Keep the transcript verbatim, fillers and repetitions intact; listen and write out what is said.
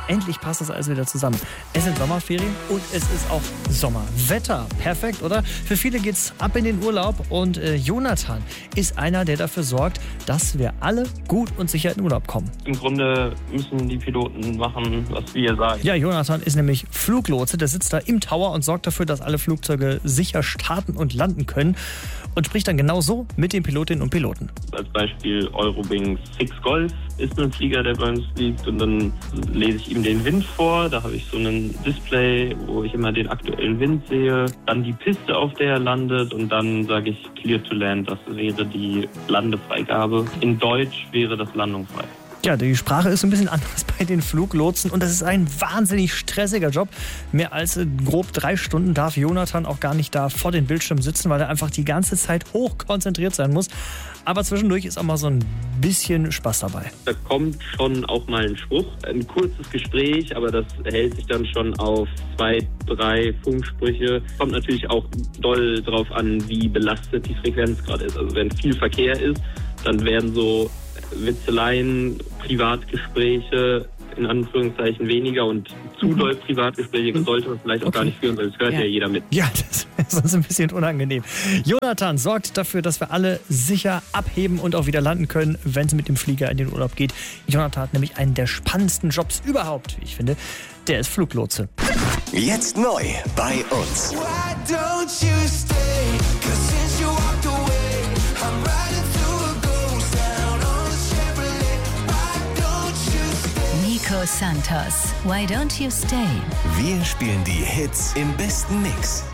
endlich passt das alles wieder zusammen. Es sind Sommerferien und es ist auch Sommerwetter. Perfekt, oder? Für viele geht's ab in den Urlaub und äh, Jonathan ist einer, der dafür sorgt, dass wir alle gut und sicher in den Urlaub kommen. Im Grunde müssen die Piloten machen, was wir sagen. Ja, Jonathan ist nämlich Fluglotse. Der sitzt da im Tower und sorgt dafür, dass alle Flugzeuge sicher starten und landen können und spricht dann genau so mit den Pilotinnen und Piloten. Als Beispiel Eurowings Six Golf ist ein Flieger, der bei uns fliegt, und dann lese ich ihm den Wind vor. Da habe ich so ein Display, wo ich immer den aktuellen Wind sehe. Dann die Piste, auf der er landet, und dann sage ich Clear to Land. Das wäre die Landefreigabe. In Deutsch wäre das Landung frei. Ja, die Sprache ist ein bisschen anders bei den Fluglotsen und das ist ein wahnsinnig stressiger Job. Mehr als grob drei Stunden darf Jonathan auch gar nicht da vor den Bildschirm sitzen, weil er einfach die ganze Zeit hoch konzentriert sein muss. Aber zwischendurch ist auch mal so ein bisschen Spaß dabei. Da kommt schon auch mal ein Spruch, ein kurzes Gespräch, aber das hält sich dann schon auf zwei, drei Funksprüche. Kommt natürlich auch doll drauf an, wie belastet die Frequenz gerade ist. Also wenn viel Verkehr ist, dann werden so Witzeleien, Privatgespräche in Anführungszeichen weniger, und zu doll Privatgespräche sollte man vielleicht auch okay. gar nicht führen, weil das hört ja. ja jeder mit. Ja, das ist uns ein bisschen unangenehm. Jonathan sorgt dafür, dass wir alle sicher abheben und auch wieder landen können, wenn es mit dem Flieger in den Urlaub geht. Jonathan hat nämlich einen der spannendsten Jobs überhaupt, wie ich finde. Der ist Fluglotse. Jetzt neu bei uns. Nico Santos, Why Don't You Stay? Wir spielen die Hits im besten Mix.